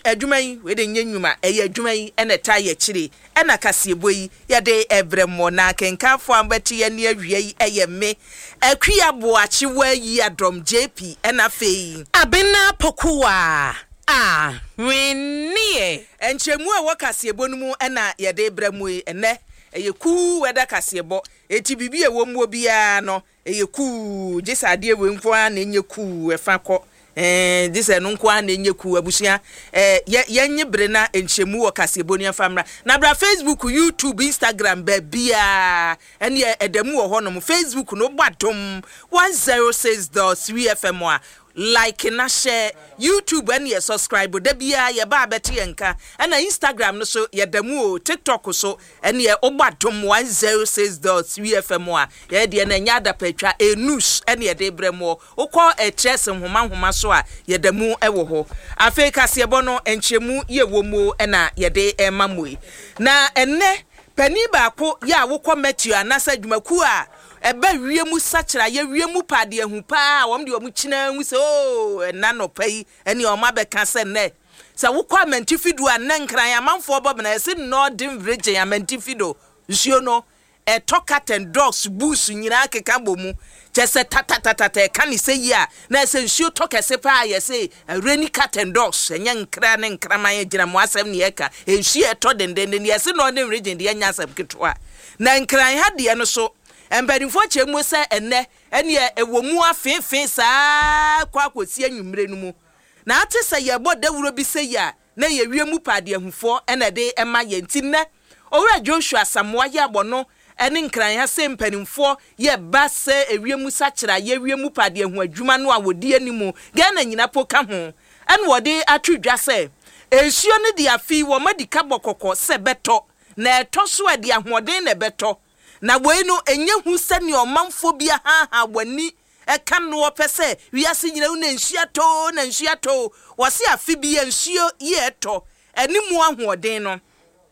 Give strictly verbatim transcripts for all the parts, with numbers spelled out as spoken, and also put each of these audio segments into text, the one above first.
adwuma yi we de nyanyuma eye adwuma yi ene ta ye kire ena kasebo yi ye de ebremo na kenkanfo ambeti ye ne awie yi eye me akua boachi wa yi adom J P ena fei abena pokuwa ah winnie enchemu e wo kasebo no mu ena ye de ebremo yi ene eye ku weda kasebo eti bibi e wo mu obia no eye ku jesade e we nko an enye ku e fa ko eh this eno nko an enye ku abusia eh ye nye bre na enchemu wo kasebo ni famra na bra Facebook, YouTube, Instagram be bia ene edemu wo honom Facebook no badom one oh six point three F M a like na share YouTube and ye subscribe de bia ye ba beti enka and Instagram no so ye demu TikTok so and ye obadom one oh six point three F M a ye de na nyada petwa e news and ye de bremo ukọ e chess nhoma nhoma so a ye demu e wo ho afi kase ebo no enchemu ye wo mo na ye de e mamoi na enne pani ba ko ya wo kometi anasa dwumaku a ebe wiemu sachira ye wiemu pade ahu pa wom de omu china hu se o na no pai ene o ma be ka se ne se wo kwa mentifido a na nkran amanfo bob na se no dim virgin amentifido nsuo no e tokat and dogs bus nyina akeka bomu chese tatatata kan se yi a na se nsuo tokese pa ye se reni cat and dogs enya nkra ne nkraman ye gina mo asem ne eka nsuo e to denden ne ye se no dim virgin de enya asem ketwa na nkran ha de no so empadifo chemu se enne ene ewomu afenfen saa kwa akosi anwumre no mu na ate se ye bo dawuro bi se ya na ye wiemu pade ahufo ene de ema ye ntinne owura Joshua Samoa ya bono ene nkran ha se mpanimfo ye ba se ewiemu sachira ye wiemu pade ahu adwuma no a wodi animu ga na nyina poka ho ene wode atudwa se ensuo ne de afi wo madika bokoko se beto na eto so ade ahoden na beto na bueno enye hu sani omanfo bia ha ha wani eka no opese wiase nyina na nsuo to na nsuo to wose afi bia nsuo ye to animu ahoden no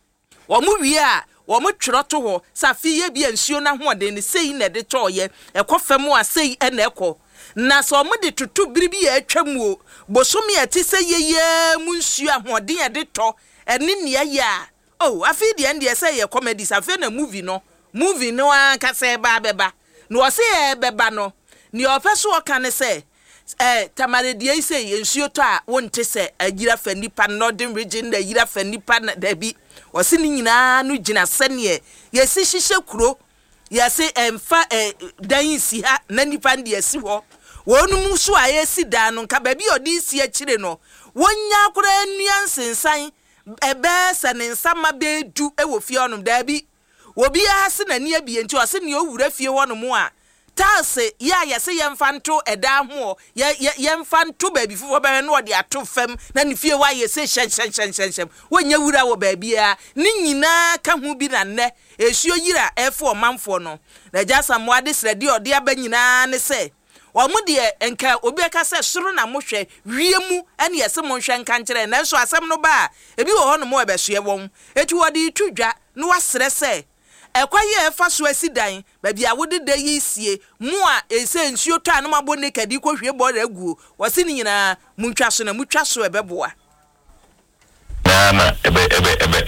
wo mu wie a wo mu twero to ho safi ye bia nsuo na ahoden ne sei na de to ye ekofam a sei na eko na so mu de tutu biribi ya atwamu o bosomi ati se ye ye mu nsuo ahoden ye de to eni ne ya oh afi de ende se ye comedy safi na movie no movie no anka se ba beba no o se e beba no ni opeso o kan se eh tamare die se yensuo to a wonte se agira fa nipa northern region na agira fa nipa da bi o se ni nyina no gina sene ye si hihye kuro ye se emfa eh dan si ha na nipa ndi asi ho wonu mu so a ye si da no nka ba bi odi si a kire no wonya akora nuansensan ebe se ne nsama be du e wo fie onum da bi obi ahase na ne abie nti o se ne owura fie ho no mu a tase ya ya se yemfa nto eda ho ye yemfa nto baabi fufo ba no de ato fam na ne fie wa ye se shen shen shen shen shen wonya wura wo baabi a ne nyina ka hu bi na ne esuo yira efo manfo no na jasa mo ade srede ode aba nyina ne se omu de enka obi aka se soro na mo hwe wiemu ene yese mo hwe nka nkere na so asem no ba ebi wo ho no mo ebesoe won eti wode tudwa no wasre se ekwaye efa so asidan baabi a wode de yisie mu a ese nsuo to anoma bo ne kadi ko hwe bo raguo wose ni nyina muntwa so na mutwa so ebeboa na ebe ebe ebe